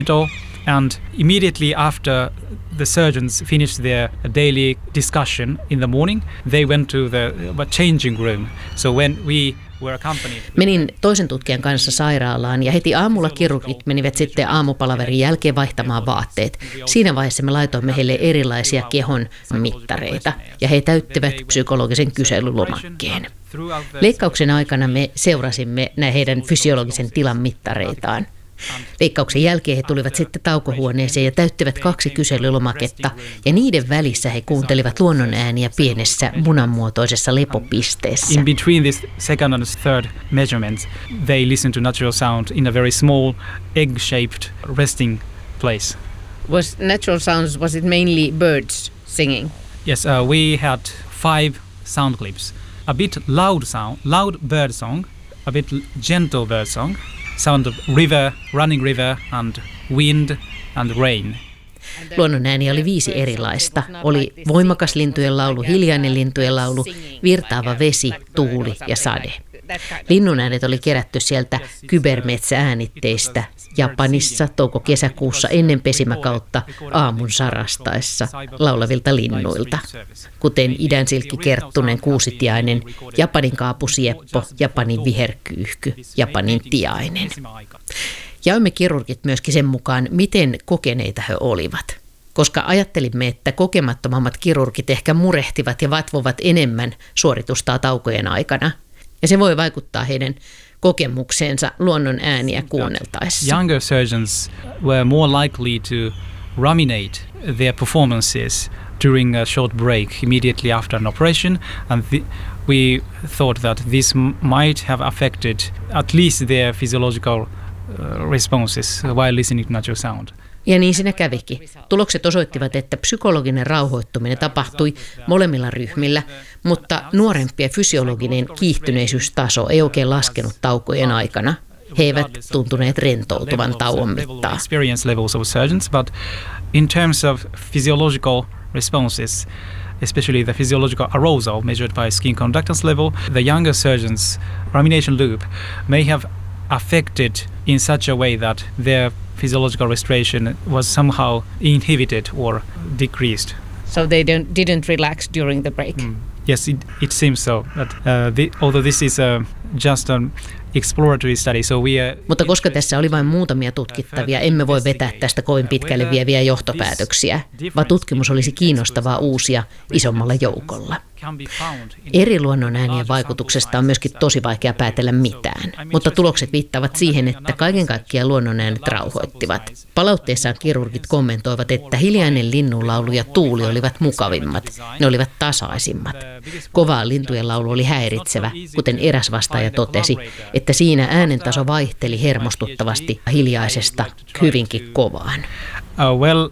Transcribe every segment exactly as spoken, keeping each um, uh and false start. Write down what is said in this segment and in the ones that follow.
And immediately after the surgeons finished their daily discussion in the morning, they went to the changing room. So when we were accompanied... Menin toisen tutkijan kanssa sairaalaan ja heti aamulla kirurgit menivät sitten aamupalaverin jälkeen vaihtamaan vaatteet. Siinä vaiheessa me laitoimme heille erilaisia kehon mittareita ja he täyttivät psykologisen kyselylomakkeen. Leikkauksen aikana me seurasimme näitä heidän fysiologisen tilan mittareitaan. Leikkauksen jälkeen he tulivat sitten taukohuoneeseen ja täyttivät kaksi kyselylomaketta ja niiden välissä he kuuntelivat luonnonääniä pienessä munanmuotoisessa lepopisteessä. In between this second and third measurements, they listened to natural sound in a very small egg-shaped resting place. Was natural sounds, was it mainly birds singing? Yes, uh, we had five sound clips. A bit loud sound, loud bird song, a bit gentle bird song, sound of river, running river and wind and rain. Luonnonääniä oli viisi erilaista. Oli voimakas lintujen laulu, hiljainen lintujen laulu, virtaava vesi, tuuli ja sade. Linnunäänet oli kerätty sieltä kybermetsääänitteistä Japanissa touko-kesäkuussa ennen pesimäkautta aamun sarastaessa laulavilta linnuilta, kuten idänsilkkikerttunen kuusitiainen, Japanin kaapusieppo, Japanin viherkyyhky, Japanin tiainen. Jaoimme kirurgit myöskin sen mukaan, miten kokeneita he olivat, koska ajattelimme, että kokemattomammat kirurgit ehkä murehtivat ja vatvovat enemmän suoritustaa taukojen aikana. Ja se voi vaikuttaa heidän kokemukseensa luonnon ääniä kuunneltaessa. Younger surgeons were more likely to ruminate their performances during a short break immediately after an operation, and the, we thought that this m- might have affected at least their physiological uh, responses while listening to natural sound. Ja niin siinä kävikin. Tulokset osoittivat, että psykologinen rauhoittuminen tapahtui molemmilla ryhmillä, mutta nuorempien fysiologinen kiihtyneisyystaso ei oikein laskenut taukojen aikana. He eivät tuntuneet rentoutuvan tauon mittaan. In terms of physiological responses, especially the physiological arousal measured by skin conductance level, the younger surgeons' rumination loop may have affected in such a way that their physiological respiration was somehow inhibited or decreased. So they don't, didn't relax during the break? Mm. Yes, it, it seems so. But, uh, the, although this is uh, just an exploratory study, so we are... Mutta koska tässä oli vain muutamia tutkittavia, emme voi vetää tästä kovin pitkälle vieviä johtopäätöksiä, vaan tutkimus olisi kiinnostavaa uusia isommalla joukolla. Eri luonnonäänien vaikutuksesta on myöskin tosi vaikea päätellä mitään, mutta tulokset viittaavat siihen, että kaiken kaikkiaan luonnonäänet rauhoittivat. Palautteessaan kirurgit kommentoivat, että hiljainen linnunlaulu ja tuuli olivat mukavimmat, ne olivat tasaisimmat. Kovaa lintujen laulu oli häiritsevä, kuten eräs vastaaja totesi, että siinä äänen taso vaihteli hermostuttavasti hiljaisesta hyvinkin kovaan. Uh, well,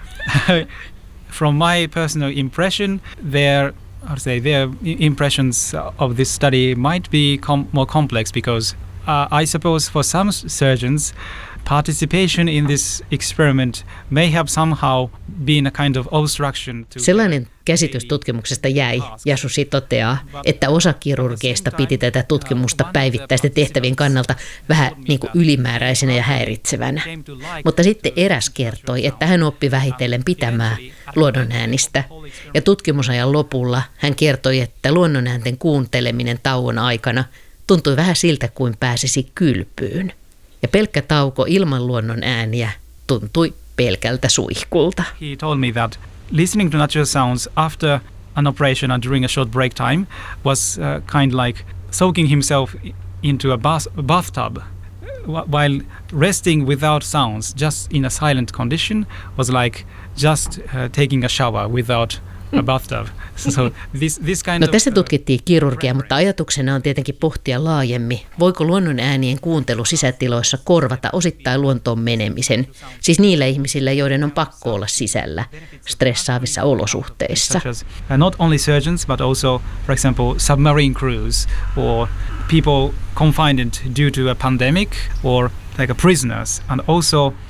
from my personal impression, there I'd say their impressions of this study might be com- more complex because uh, I suppose for some surgeons, participation in this experiment may have somehow been a kind of obstruction to... Sellainen käsitys tutkimuksesta jäi, ja Susi toteaa, että osa kirurgeista piti tätä tutkimusta päivittäisten tehtävien kannalta vähän niin kuin ylimääräisenä ja häiritsevänä. Mutta sitten eräs kertoi, että hän oppi vähitellen pitämään luonnonäänistä, ja tutkimusajan lopulla hän kertoi, että luonnonäänten kuunteleminen tauon aikana tuntui vähän siltä kuin pääsisi kylpyyn. Ja pelkkä tauko ilman luonnon ääniä tuntui pelkältä suihkulta. He told me that listening to natural sounds after an operation and during a short break time was uh, kind like soaking himself into a bath, bathtub while resting without sounds, just in a silent condition, was like just uh, taking a shower without a bathtub. So this, this kind no of, tässä tutkittiin kirurgia, mutta ajatuksena on tietenkin pohtia laajemmin, voiko luonnon äänien kuuntelu sisätiloissa korvata osittain luontoon menemisen, siis niillä ihmisillä, joiden on pakko olla sisällä stressaavissa olosuhteissa. Not only surgeons, but also, for example, submarine crews or people confined due to a pandemic or like a prisoners, and also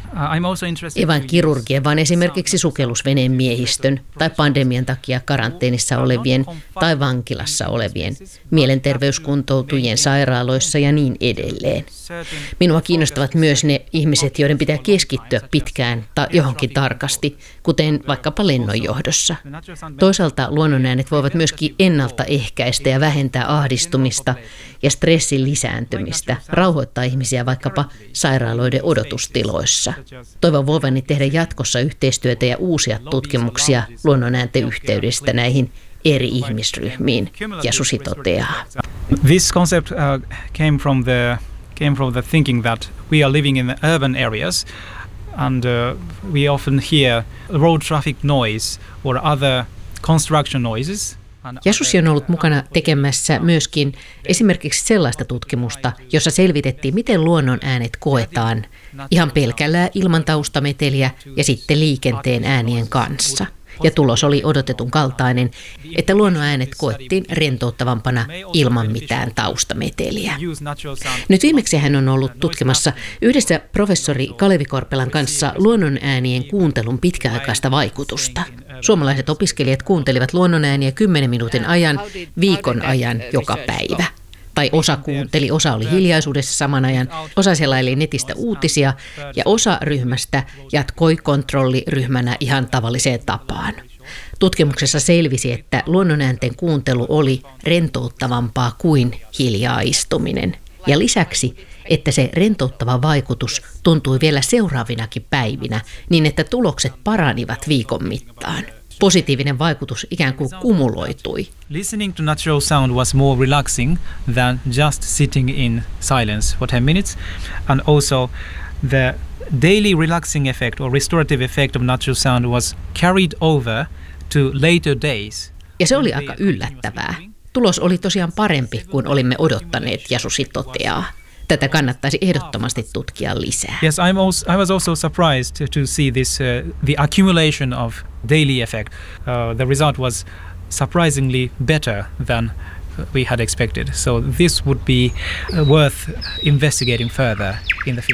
I'm also interested Ei vain kirurgien, vaan esimerkiksi sukellusveneen miehistön tai pandemian takia karanteenissa olevien tai vankilassa olevien, mielenterveyskuntoutujien sairaaloissa ja niin edelleen. Minua kiinnostavat myös ne ihmiset, joiden pitää keskittyä pitkään tai johonkin tarkasti, kuten vaikkapa lennonjohdossa. Toisaalta luonnonäänet voivat myöskin ennaltaehkäistä ja vähentää ahdistumista ja stressin lisääntymistä, rauhoittaa ihmisiä vaikkapa sairaaloiden odotustiloissa. Toivon voivani tehdä jatkossa yhteistyötä ja uusia tutkimuksia luonnonäänten yhteydestä näihin eri ihmisryhmiin, Yasushi toteaa. This concept uh, came from the came from the thinking that we are living in the urban areas and uh, we often hear road traffic noise or other construction noises. Yasushi on ollut mukana tekemässä myöskin esimerkiksi sellaista tutkimusta, jossa selvitettiin, miten luonnon äänet koetaan ihan pelkällä ilman taustameteliä ja sitten liikenteen äänien kanssa. Ja tulos oli odotetun kaltainen, että luonnon äänet koettiin rentouttavampana ilman mitään taustameteliä. Nyt viimeksi hän on ollut tutkimassa yhdessä professori Kalevi Korpelan kanssa luonnon äänien kuuntelun pitkäaikaista vaikutusta. Suomalaiset opiskelijat kuuntelivat luonnon ääniä kymmenen minuutin ajan, viikon ajan joka päivä. Tai osa kuunteli, osa oli hiljaisuudessa saman ajan, osa selaili netistä uutisia ja osa ryhmästä jatkoi kontrolliryhmänä ihan tavalliseen tapaan. Tutkimuksessa selvisi, että luonnonäänten kuuntelu oli rentouttavampaa kuin hiljaa istuminen. Ja lisäksi, että se rentouttava vaikutus tuntui vielä seuraavinakin päivinä niin, että tulokset paranivat viikon mittaan. Positiivinen vaikutus ikään kuin kumuloitui. Listening to natural sound was more relaxing than just sitting in silence for ten minutes, and also the daily relaxing effect or restorative effect of natural sound was carried over to later days. Ja se oli aika yllättävää. Tulos oli tosiaan parempi kuin olimme odottaneet, Yasushi toteaa. Tätä kannattaisi ehdottomasti tutkia lisää. Yes, I'm also, I was also surprised to, to see this uh, the accumulation of daily effect. Uh, the result was surprisingly better than we had expected. So this would be uh, worth investigating further in the field.